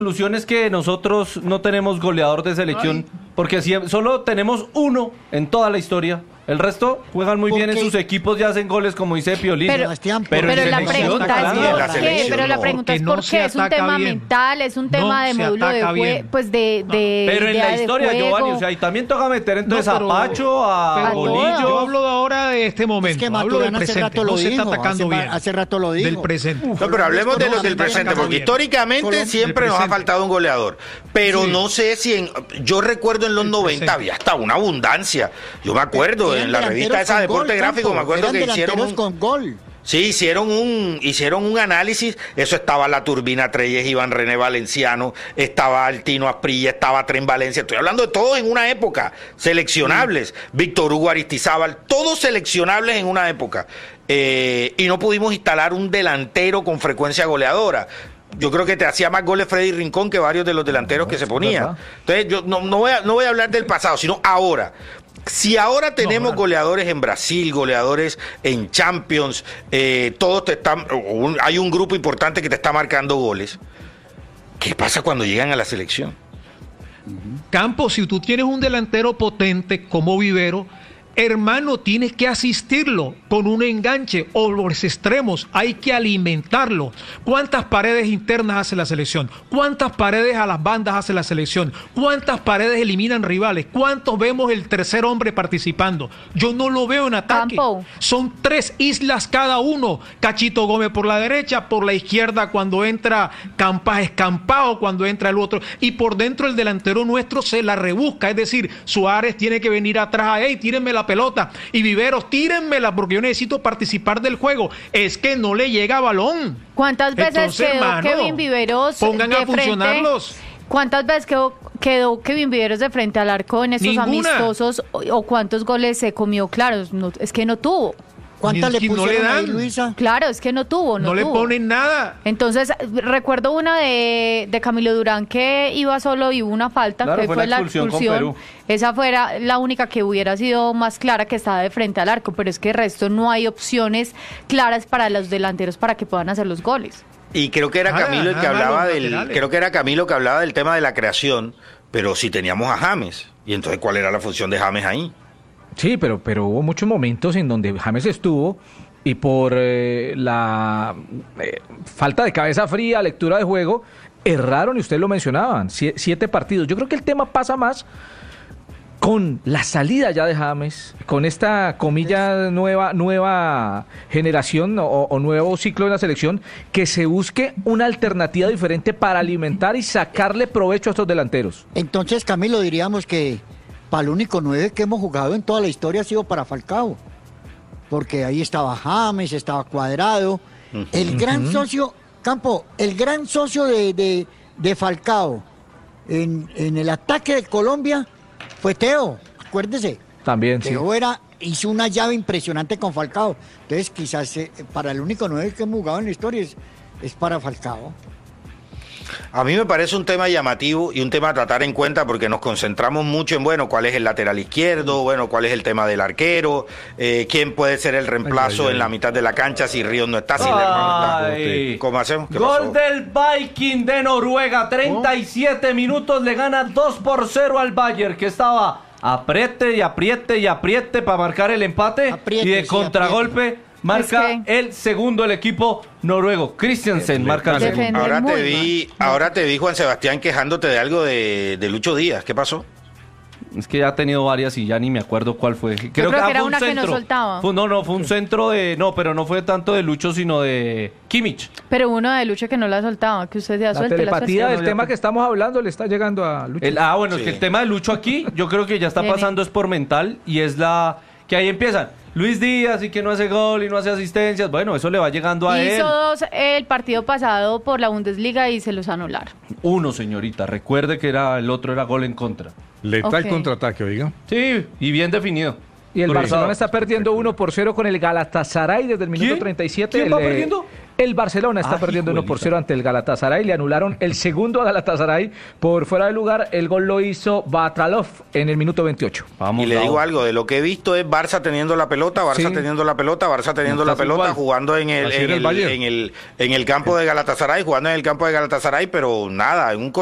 solución es que nosotros no tenemos goleador de selección, porque solo tenemos uno en toda la historia. El resto juegan muy bien en sus equipos y hacen goles, como dice Piolín. Pero la pregunta es por qué. Pero la pregunta es por qué. Es un tema mental, es un tema de módulo de juego, pues de pero en la historia, Giovanni, o sea, y también toca meter entonces a Pacho, a Bolillo. Yo hablo ahora de este momento. Es que hablo del presente. No se está atacando bien. Hace rato lo dijo. Del presente. No, pero hablemos de los del presente, porque históricamente siempre nos ha faltado un goleador. Pero no sé si yo recuerdo en los 90 había hasta una abundancia. Yo me acuerdo en la revista esa Deporte Gráfico, me acuerdo que hicieron con gol. Sí, hicieron un análisis. Eso estaba la Turbina Treyes, Iván René Valenciano, estaba Altino Asprilla, estaba Tren Valencia. Estoy hablando de todos en una época, seleccionables. Víctor Hugo Aristizábal, todos seleccionables en una época. Y no pudimos instalar un delantero con frecuencia goleadora. Yo creo que te hacía más goles Freddy Rincón que varios de los delanteros que se ponían. Entonces, yo no voy a hablar del pasado, sino ahora. Si ahora tenemos goleadores en Brasil, goleadores en Champions, todos hay un grupo importante que te está marcando goles, ¿qué pasa cuando llegan a la selección? Campos, si tú tienes un delantero potente como Vivero, hermano, tienes que asistirlo con un enganche o los extremos, hay que alimentarlo. ¿Cuántas paredes internas hace la selección? ¿Cuántas paredes a las bandas hace la selección? ¿Cuántas paredes eliminan rivales? ¿Cuántos vemos el tercer hombre participando? Yo no lo veo en ataque. Son 3 islas cada uno. Cachito Gómez por la derecha, por la izquierda cuando entra Campas Escampado, cuando entra el otro, y por dentro el delantero nuestro se la rebusca, es decir, Suárez tiene que venir atrás, tírenme la pelota, y Viveros, tírenmela porque yo necesito participar del juego. Es que no le llega balón. ¿Cuántas veces quedó Kevin Viveros pongan a funcionarlos? ¿Cuántas veces quedó Kevin Viveros de frente al arco en esos amistosos? ¿O cuántos goles se comió? Claro, es que no tuvo. ¿Cuántas le pusieron no le dan? ahí, Luisa? Claro, es que no tuvo. No le ponen nada. Entonces, recuerdo una de Camilo Durán que iba solo y hubo una falta, claro, que fue la expulsión. Esa fuera la única que hubiera sido más clara, que estaba de frente al arco, pero es que el resto no hay opciones claras para los delanteros para que puedan hacer los goles. Y creo que era Camilo el que hablaba del tema de la creación, pero si teníamos a James, y entonces ¿cuál era la función de James ahí? Sí, pero hubo muchos momentos en donde James estuvo y por la falta de cabeza fría, lectura de juego, erraron, y ustedes lo mencionaban, 7 partidos. Yo creo que el tema pasa más con la salida ya de James, con esta, comilla, nueva generación o nuevo ciclo de la selección, que se busque una alternativa diferente para alimentar y sacarle provecho a estos delanteros. Entonces, Camilo, diríamos que para el único 9 que hemos jugado en toda la historia ha sido para Falcao, porque ahí estaba James, estaba Cuadrado, el gran socio, Campo, el gran socio de Falcao en el ataque de Colombia fue Teo, acuérdese. También, Teo hizo una llave impresionante con Falcao, entonces quizás para el único 9 que hemos jugado en la historia es para Falcao. A mí me parece un tema llamativo y un tema a tratar en cuenta, porque nos concentramos mucho en, cuál es el lateral izquierdo, cuál es el tema del arquero, quién puede ser el reemplazo en la mitad de la cancha si Ríos no está, si Lerma no está. ¿Cómo hacemos? Gol del Viking de Noruega, 37 minutos, le gana 2-0 al Bayern, que estaba apriete y apriete para marcar el empate, y de contragolpe marca el segundo el equipo noruego. Christiansen marca el segundo. Ahora te vi, Juan Sebastián, quejándote de algo de Lucho Díaz. ¿Qué pasó? Es que ya ha tenido varias y ya ni me acuerdo cuál fue. Creo que era una que no soltaba. Fue un centro pero no fue tanto de Lucho, sino de Kimmich. Pero uno de Lucho que no la soltaba, que usted ya suelte. La telepatía del tema que estamos hablando le está llegando a Lucho. Es que el tema de Lucho aquí, yo creo que ya está pasando es por mental, y es que ahí empiezan. Luis Díaz, y que no hace gol y no hace asistencias, bueno, eso le va llegando a él. Hizo 2 el partido pasado por la Bundesliga y se los anularon. 1, señorita, recuerde que el otro era gol en contra. Letal contraataque, oiga. Sí, y bien definido. Y el Barcelona está perdiendo 1-0 con el Galatasaray desde el minuto 37. ¿Quién va perdiendo? El Barcelona está perdiendo 1-0 ante el Galatasaray. Le anularon el segundo a Galatasaray por fuera de lugar. El gol lo hizo Batralov en el minuto 28. Vamos, y le digo algo, de lo que he visto es Barça teniendo la pelota, Barça teniendo la pelota, jugando en el campo de Galatasaray, jugando en el campo de Galatasaray, pero nada, en un